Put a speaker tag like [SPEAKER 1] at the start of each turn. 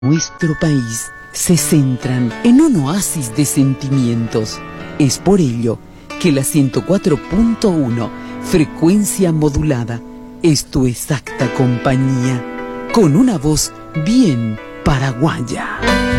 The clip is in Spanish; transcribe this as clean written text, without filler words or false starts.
[SPEAKER 1] Nuestro país se centran en un oasis de sentimientos. Es por ello que la 104.1, frecuencia modulada, es tu exacta compañía, con una voz bien paraguaya.